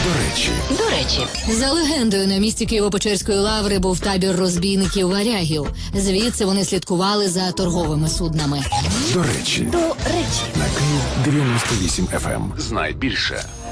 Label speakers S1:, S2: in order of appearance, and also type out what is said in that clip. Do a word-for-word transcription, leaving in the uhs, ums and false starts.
S1: До речі.
S2: До речі.
S3: За легендою, на місці Києво-Печерської лаври був табір розбійників-варягів. Звідси вони слідкували за торговими суднами.
S1: До речі.
S2: До речі.
S1: На Київ дев'яносто вісім еф ем. Знай більше.